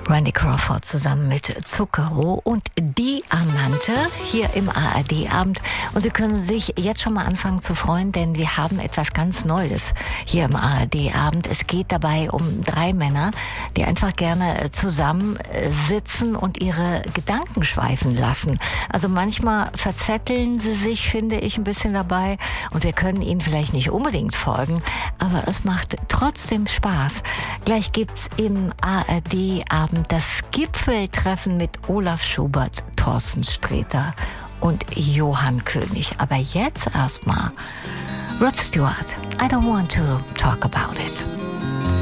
Randy Crawford zusammen mit Zucchero und Diamante hier im ARD-Abend. Und Sie können sich jetzt schon mal anfangen zu freuen, denn wir haben etwas ganz Neues hier im ARD-Abend. Es geht dabei um 3 Männer, die einfach gerne zusammen sitzen und ihre Gedanken schweifen lassen. Also manchmal verzetteln sie sich, finde ich, ein bisschen dabei. Und wir können ihnen vielleicht nicht unbedingt folgen, aber es macht trotzdem Spaß. Gleich gibt's im ARD-Abend das Gipfeltreffen mit Olaf Schubert, Thorsten Sträter und Johann König. Aber jetzt erstmal Rod Stewart, I don't want to talk about it.